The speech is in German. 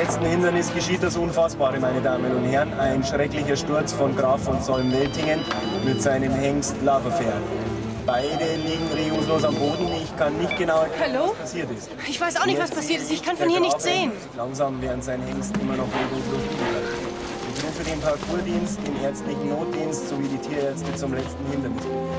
letzten Hindernis geschieht das Unfassbare, meine Damen und Herren. Ein schrecklicher Sturz von Graf von Solm-Weltingen mit seinem Hengst Loverfair. Beide liegen regungslos am Boden. Ich kann nicht genau erkennen, Hallo? was passiert ist. Ich weiß auch nicht, was passiert ist. Ich kann von hier nichts sehen. Langsam, während sein Hengst immer noch regungslos liegt. Ich rufe den Parcoursdienst, den ärztlichen Notdienst sowie die Tierärzte zum letzten Hindernis.